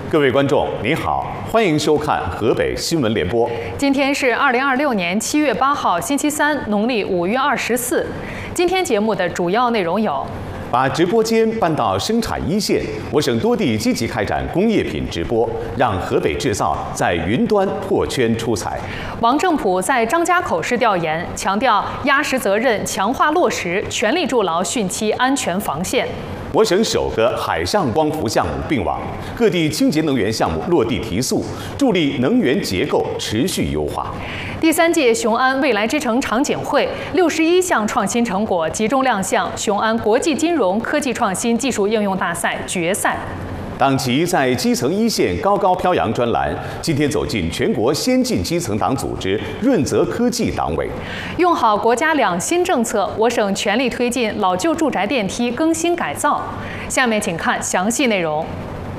各位观众，您好，欢迎收看河北新闻联播。 今天是2026年7月8号，星期三，农历5月24。今天节目的主要内容有： 把直播间搬到生产一线，我省多地积极开展工业品直播，让河北制造在云端破圈出彩。 王正普在张家口市调研，强调压实责任、强化落实，全力筑牢汛期安全防线。 我省首个海上光伏项目并网，各地清洁能源项目落地提速，助力能源结构持续优化。 第3届雄安未来之城场景会61项创新成果集中亮相雄安国际金融科技创新技术应用大赛决赛。 党旗在基层一线高高飘扬专栏，今天走进全国先进基层党组织润泽科技党委。 用好国家2新政策，我省全力推进老旧住宅电梯更新改造。下面请看详细内容。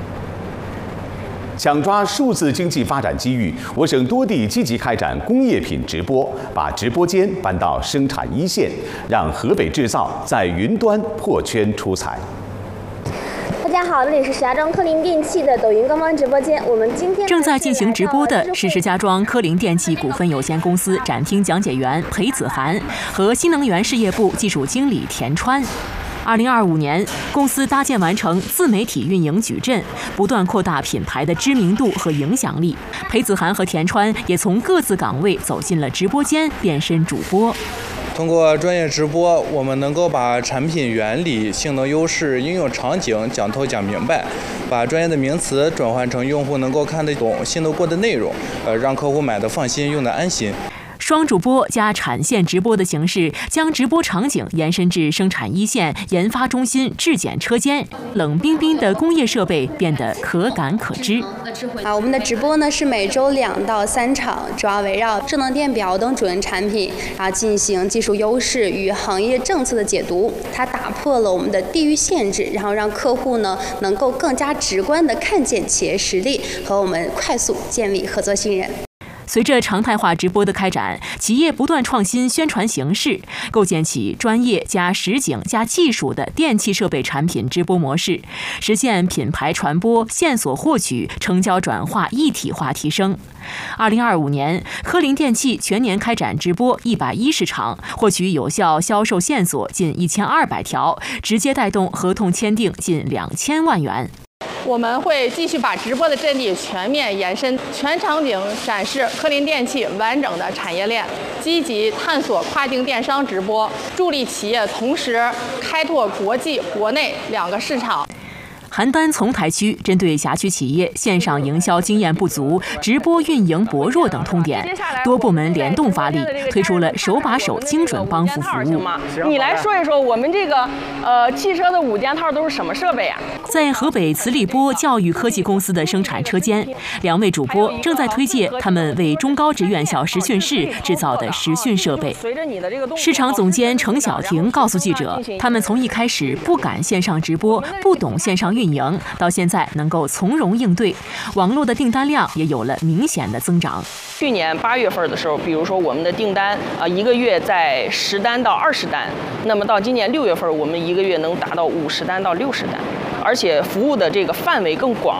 抢抓数字经济发展机遇，我省多地积极开展工业品直播，把直播间搬到生产一线，让河北制造在云端破圈出彩。 大家好，这里是石家庄科林电器的抖音官方直播间。我们今天正在进行直播的是石家庄科林电器股份有限公司展厅讲解员裴子涵和新能源事业部技术经理田川。2025年，公司搭建完成自媒体运营矩阵，不断扩大品牌的知名度和影响力。裴子涵和田川也从各自岗位走进了直播间，变身主播。 通过专业直播，我们能够把产品原理、性能优势、应用场景讲透讲明白，把专业的名词转换成用户能够看得懂、信得过的内容，让客户买得放心、用得安心。 双主播加产线直播的形式，将直播场景延伸至生产一线、研发中心、质检车间，冷冰冰的工业设备变得可感可知。 我们的直播呢是每周2到3场，主要围绕智能电表等主营产品，进行技术优势与行业政策的解读。它打破了我们的地域限制，然后让客户呢能够更加直观地看见企业实力，和我们快速建立合作信任。 随着常态化直播的开展，企业不断创新宣传形式，构建起专业加实景加技术的电气设备产品直播模式，实现品牌传播、线索获取、成交转化一体化提升。2025年，科林电器全年开展直播110场，获取有效销售线索近1200条，直接带动合同签订近2000万元。 我们会继续把直播的阵地全面延伸，全场景展示科林电器完整的产业链，积极探索跨境电商直播，助力企业同时开拓国际、国内2个市场。 邯郸丛台区针对辖区企业线上营销经验不足、直播运营薄弱等痛点，多部门联动发力，推出了手把手精准帮扶服务。 你来说一说，我们这个汽车的5件套都是什么设备啊？ 在河北磁力波教育科技公司的生产车间，2位主播正在推介他们为中高职院校实训室制造的实训设备。市场总监程晓婷告诉记者，他们从一开始不敢线上直播，不懂线上运营，到现在能够从容应对，网络的订单量也有了明显的增长。 去年8月份的时候，比如说我们的订单1个月在10单到20单，那么到今年6月份，我们1个月能达到50单到60单，而且服务的这个范围更广。